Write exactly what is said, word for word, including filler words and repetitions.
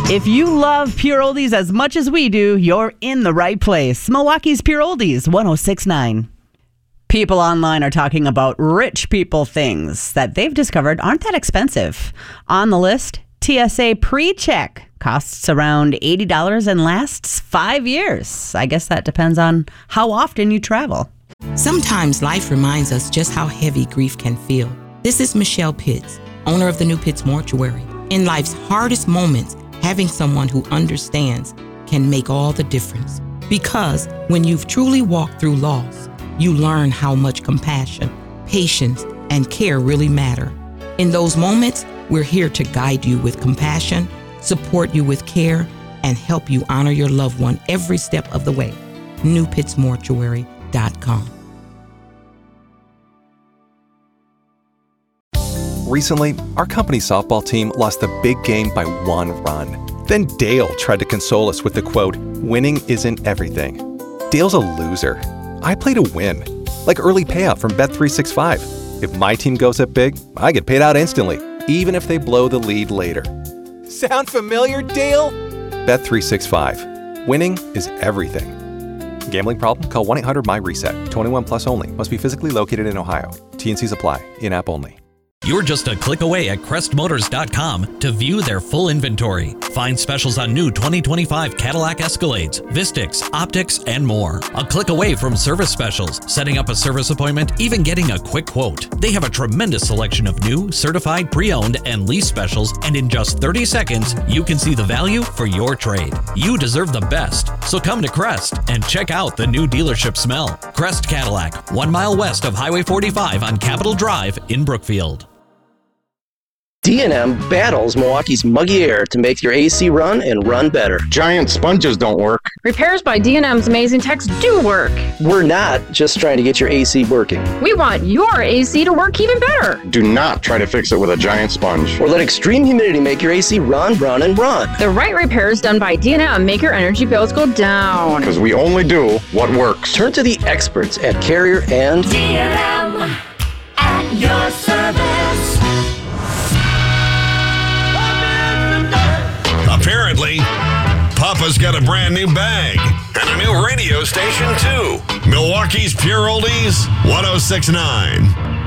If you love Pure Oldies as much as we do, you're in the right place. Milwaukee's Pure Oldies, one oh six point nine. People online are talking about rich people things that they've discovered aren't that expensive. On the list, T S A PreCheck costs around eighty dollars and lasts five years. I guess that depends on how often you travel. Sometimes life reminds us just how heavy grief can feel. This is Michelle Pitts, owner of the New Pitts Mortuary. In life's hardest moments, having someone who understands can make all the difference. Because when you've truly walked through loss, you learn how much compassion, patience, and care really matter. In those moments, we're here to guide you with compassion, support you with care, and help you honor your loved one every step of the way. new pitts mortuary dot com. Recently, our company softball team lost the big game by one run. Then Dale tried to console us with the quote, "Winning isn't everything." Dale's a loser. I play to win, like early payout from Bet three sixty-five. If my team goes up big, I get paid out instantly, even if they blow the lead later. Sound familiar, Dale? Bet three sixty-five. Winning is everything. Gambling problem? Call one eight hundred M Y reset. twenty-one plus only. Must be physically located in Ohio. T and Cs apply. In-app only. You're just a click away at crest motors dot com to view their full inventory. Find specials on new twenty twenty-five Cadillac Escalades, Vistix, Optics, and more. A click away from service specials, setting up a service appointment, even getting a quick quote. They have a tremendous selection of new, certified, pre-owned, and lease specials, and in just thirty seconds, you can see the value for your trade. You deserve the best, so come to Crest and check out the new dealership smell. Crest Cadillac, one mile west of Highway forty-five on Capitol Drive in Brookfield. D and M battles Milwaukee's muggy air to make your A C run and run better. Giant sponges don't work. Repairs by D and M's amazing techs do work. We're not just trying to get your A C working. We want your A C to work even better. Do not try to fix it with a giant sponge. Or let extreme humidity make your A C run, run, and run. The right repairs done by D and M make your energy bills go down. Because we only do what works. Turn to the experts at Carrier and D and M at your service. Apparently, Papa's got a brand new bag and a new radio station, too. Milwaukee's Pure Oldies, one oh six point nine.